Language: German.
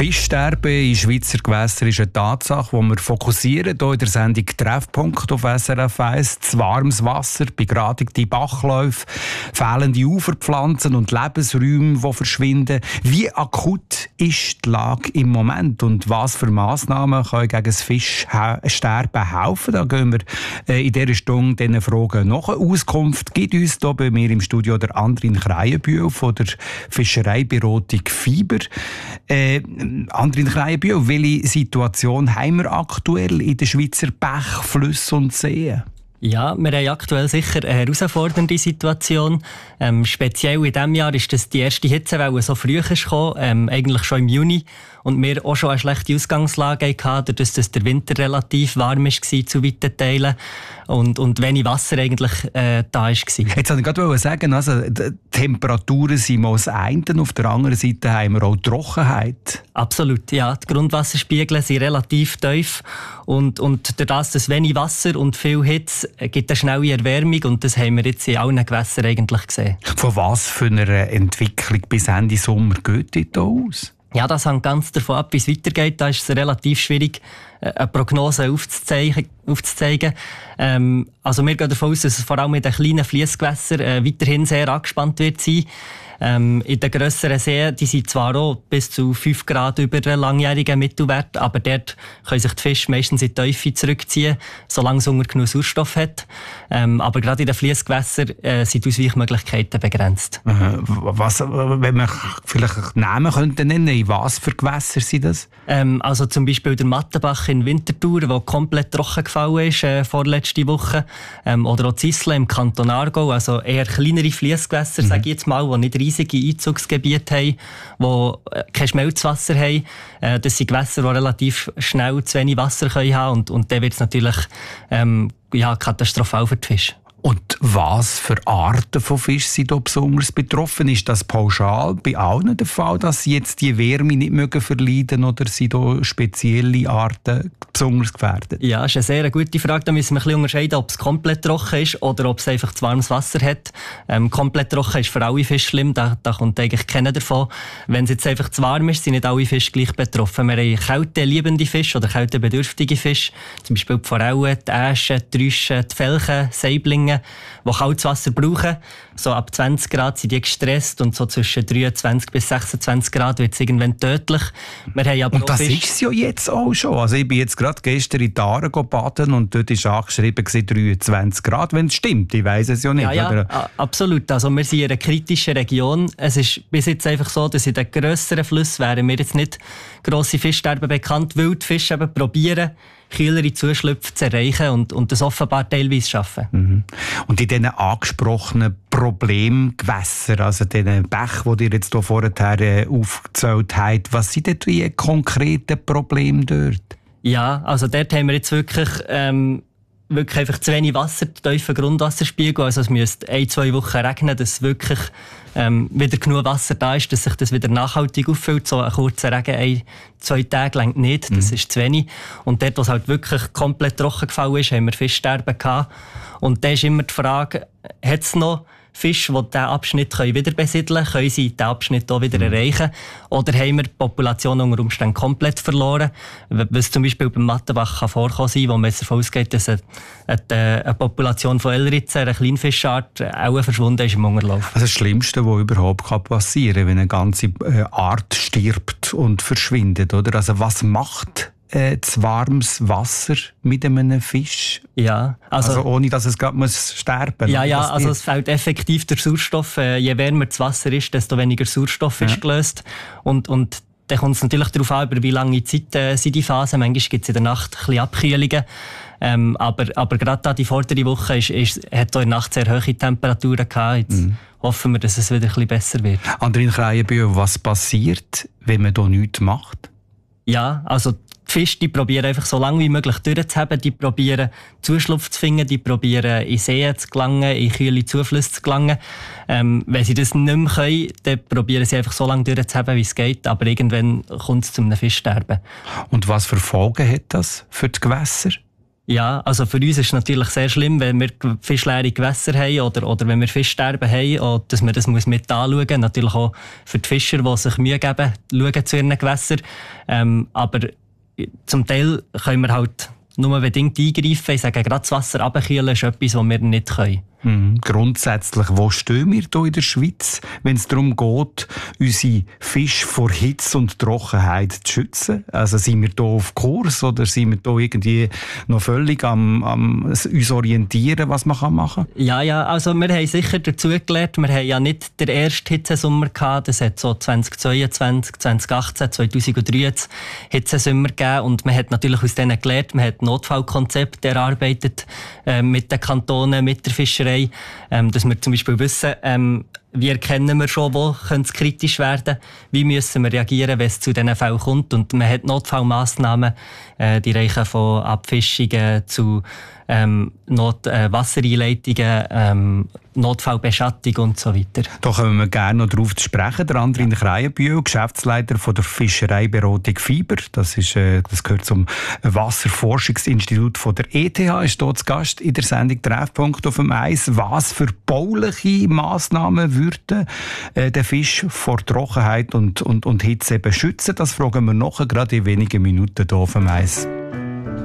Fischsterben in Schweizer Gewässern ist eine Tatsache, die wir fokussieren hier in der Sendung «Treffpunkt» auf SRF 1. Zu warmes Wasser, begradigte Bachläufe, fehlende Uferpflanzen und Lebensräume, die verschwinden. Wie akut ist die Lage im Moment und was für Massnahmen können gegen das Fischsterben helfen? Da gehen wir in dieser Stunde diesen Fragen nach. Eine Auskunft gibt uns hier bei mir im Studio der Andrin Kreienbühl von der Fischereiberatung Fiber. Andrin Kreienbühl, welche Situation haben wir aktuell in den Schweizer Bächen, Flüssen und Seen? Ja, wir haben aktuell sicher eine herausfordernde Situation. Speziell in diesem Jahr ist das die erste Hitzewelle so früh gekommen, eigentlich schon im Juni. Und wir auch schon eine schlechte Ausgangslage hatten, dadurch, dass der Winter relativ warm war zu weiten Teilen und wenig Wasser eigentlich da war. Jetzt wollte ich gerade sagen, also die Temperaturen sind mal das eine, auf der anderen Seite haben wir auch Trockenheit. Absolut, ja. Die Grundwasserspiegel sind relativ tief und durch das wenig Wasser und viel Hitze gibt eine schnelle Erwärmung und das haben wir jetzt in allen Gewässern eigentlich gesehen. Von was für einer Entwicklung bis Ende Sommer geht das aus? Ja, das hängt ganz davon ab, wie es weitergeht. Da ist es relativ schwierig, eine Prognose aufzuzeigen. Also wir gehen davon aus, dass es vor allem in den kleinen Fliessgewässern weiterhin sehr angespannt wird sein. In den grösseren Seen, die sind zwar auch bis zu 5 Grad über den langjährigen Mittelwert, aber dort können sich die Fische meistens in die Tiefe zurückziehen, solange es Hunger genug Sauerstoff hat. Aber gerade in den Fliessgewässern sind die Ausweichmöglichkeiten begrenzt. Was, wenn man vielleicht Namen könnte nennen, in was für Gewässer sind das? Also zum Beispiel der Mattenbach in Winterthur, der komplett trocken gefallen ist vorletzte Woche. Oder auch Zisle im Kanton Aargau, also eher kleinere Fliessgewässer, sage ich jetzt mal, die nicht riesige Einzugsgebiete haben, die kein Schmelzwasser haben. Das sind Gewässer, die relativ schnell zu wenig Wasser haben können und dann wird es natürlich katastrophal für die Fische. Und was für Arten von Fischen sind hier besonders betroffen? Ist das pauschal bei allen der Fall, dass sie jetzt die Wärme nicht verleiden mögen oder sind hier spezielle Arten besonders gefährdet? Ja, das ist eine sehr gute Frage. Da müssen wir ein bisschen unterscheiden, ob es komplett trocken ist oder ob es einfach zu warmes Wasser hat. Komplett trocken ist für alle Fische schlimm, da kommt eigentlich keiner davon. Wenn es jetzt einfach zu warm ist, sind nicht alle Fische gleich betroffen. Wir haben kälteliebende Fische oder kältebedürftige Fische, zum Beispiel die Forellen, die Äschen, die Rüschen, die Felchen, Saiblinge, die kaltes Wasser brauchen. So ab 20 Grad sind die gestresst und so zwischen 23 bis 26 Grad wird es irgendwann tödlich. Wir haben aber und das ist es ja jetzt auch schon. Also ich bin jetzt gerade gestern in die Aare baden und dort war angeschrieben 23 Grad, wenn es stimmt. Ich weiss es ja nicht. Ja, absolut. Also wir sind in einer kritischen Region. Es ist bis jetzt einfach so, dass in den grösseren Flüssen wären wir jetzt nicht grosse Fischsterben bekannt, weil die Fische eben probieren, kühlere Zuschlüpfe zu erreichen und das offenbar teilweise schaffen. Mhm. Und in diesen angesprochenen Problemgewässern, also diesen Bächen, die ihr jetzt hier vorher aufgezählt habt, was sind denn die konkreten Probleme dort? Ja, also dort haben wir jetzt wirklich einfach zu wenig Wasser, tiefen Grundwasserspiegel. Also es müsste 1-2 Wochen regnen, dass wirklich wieder genug Wasser da ist, dass sich das wieder nachhaltig auffüllt. So ein kurzer Regen, 1-2 Tage reicht nicht, das ist zu wenig. Und dort, wo es halt wirklich komplett trocken gefallen ist, haben wir Fischsterben gehabt. Und da ist immer die Frage, hat es noch Fische, die diesen Abschnitt wieder besiedeln können, sie diesen Abschnitt auch wieder erreichen? Oder haben wir die Population unter Umständen komplett verloren? Was zum Beispiel beim Mattenbach vorkommen kann, wo man jetzt davon ausgeht, dass eine Population von Elritzen, einer Kleinfischart, auch verschwunden ist im Hungerlauf. Also das Schlimmste, was überhaupt passieren kann, wenn eine ganze Art stirbt und verschwindet, oder? Also was macht zu warmes Wasser mit einem Fisch? Ja, also ohne, dass es gerade sterben muss. Ja, also es fehlt effektiv der Sauerstoff. Je wärmer das Wasser ist, desto weniger Sauerstoff ist gelöst. Und dann kommt es natürlich darauf an, über wie lange Zeit sind die Phasen. Manchmal gibt es in der Nacht ein bisschen Abkühlungen. Aber gerade da die vordere Woche hat in der Nacht sehr hohe Temperaturen gehabt. Jetzt hoffen wir, dass es wieder ein bisschen besser wird. Andrin Kreienbühl, was passiert, wenn man da nichts macht? Ja, also die Fische, die probieren einfach so lange wie möglich durchzuhaben. Die probieren Zuschlupf zu finden, die probieren in Seen zu gelangen, in kühle Zuflüsse zu gelangen. Wenn sie das nicht mehr können, dann probieren sie einfach so lange durchzuhaben, wie es geht. Aber irgendwann kommt es zu einem Fischsterben. Und was für Folgen hat das für die Gewässer? Ja, also für uns ist es natürlich sehr schlimm, wenn wir fischleere Gewässer haben oder wenn wir Fischsterben haben, und dass man das mit anschauen muss. Natürlich auch für die Fischer, die sich Mühe geben, schauen zu ihren Gewässern. Aber zum Teil können wir halt nur bedingt eingreifen. Ich sage, gerade das Wasser runterkühlen ist etwas, was wir nicht können. Grundsätzlich, wo stehen wir hier in der Schweiz, wenn es darum geht, unsere Fische vor Hitze und Trockenheit zu schützen? Also sind wir hier auf Kurs oder sind wir hier irgendwie noch völlig am uns orientieren, was man machen kann? Ja, also wir haben sicher dazu gelernt, wir haben ja nicht den ersten Hitzesommer gehabt, das hat so 2022, 2018, 2023 Hitzesommer gegeben und man hat natürlich aus denen gelernt, man hat Notfallkonzepte erarbeitet mit den Kantonen, mit der Fischerei, dass wir zum Beispiel wissen, wie erkennen wir schon, wo könnte es kritisch werden, wie müssen wir reagieren, wenn es zu diesen Fällen kommt. Und man hat Notfallmassnahmen, die reichen von Abfischungen zu Wassereinleitungen, Notfallbeschattung und so weiter. Da kommen wir gerne noch darauf zu sprechen. Der Andrin Kreienbühl, Geschäftsleiter von der Fischereiberatung FIBER. Das gehört zum Wasserforschungsinstitut von der ETH. Ist dort zu Gast in der Sendung Treffpunkt auf dem Eis. Was für bauliche Massnahmen würden den Fisch vor Trockenheit und Hitze beschützen? Das fragen wir nachher gerade in wenigen Minuten hier auf dem Eis.